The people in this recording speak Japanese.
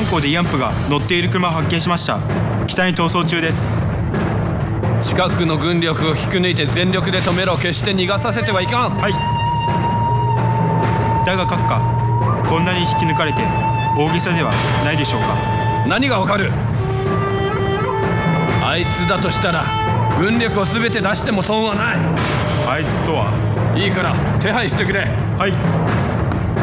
港でイアンプが乗っている車を発見しました。北に逃走中です。 近くの軍力を引き抜いて全力で止めろ。決して逃がさせてはいかん。 はい。だが閣下、こんなに引き抜かれて大げさではないでしょうか。 何がわかる。あいつだとしたら軍力を全て出しても損はない。 あいつとは。 いいから手配してくれ。 はい。